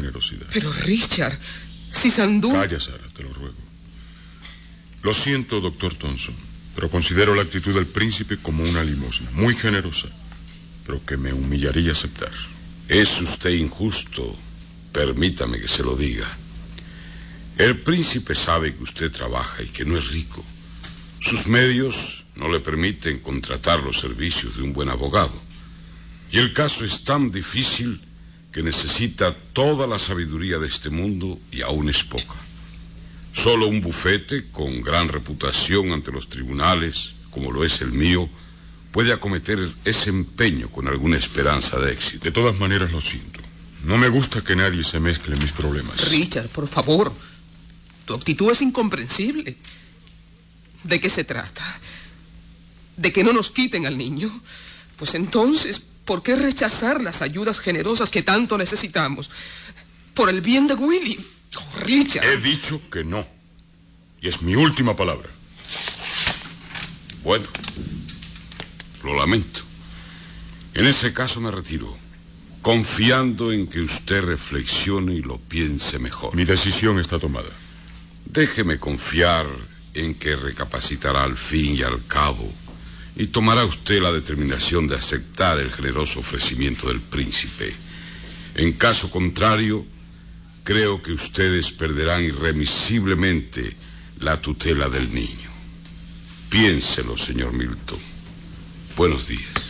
generosidad. Pero Richard, si Sandú... Calla, Sara, te lo ruego. Lo siento, doctor Thompson, pero considero la actitud del príncipe como una limosna, muy generosa, pero que me humillaría aceptar. Es usted injusto, permítame que se lo diga. El príncipe sabe que usted trabaja y que no es rico. Sus medios no le permiten contratar los servicios de un buen abogado. Y el caso es tan difícil que necesita toda la sabiduría de este mundo y aún es poca. Solo un bufete con gran reputación ante los tribunales, como lo es el mío, puede acometer ese empeño con alguna esperanza de éxito. De todas maneras, lo siento. No me gusta que nadie se mezcle en mis problemas. Richard, por favor. Tu actitud es incomprensible. ¿De qué se trata? ¿De que no nos quiten al niño? Pues entonces, ¿por qué rechazar las ayudas generosas que tanto necesitamos? Por el bien de Willy. Oh, Richard. He dicho que no. Y es mi última palabra. Bueno, lo lamento. En ese caso me retiro, confiando en que usted reflexione y lo piense mejor. Mi decisión está tomada. Déjeme confiar en que recapacitará al fin y al cabo y tomará usted la determinación de aceptar el generoso ofrecimiento del príncipe. En caso contrario, creo que ustedes perderán irremisiblemente la tutela del niño. Piénselo, señor Milton. Buenos días.